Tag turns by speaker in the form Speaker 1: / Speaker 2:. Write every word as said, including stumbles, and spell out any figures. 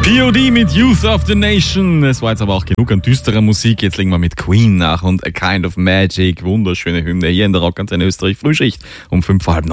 Speaker 1: P O D mit Youth of the Nation. Es war jetzt aber auch genug an düsterer Musik. Jetzt legen wir mit Queen nach und A Kind of Magic. Wunderschöne Hymne hier in der Rockantenne Österreich Frühschicht um fünf vor halb neun.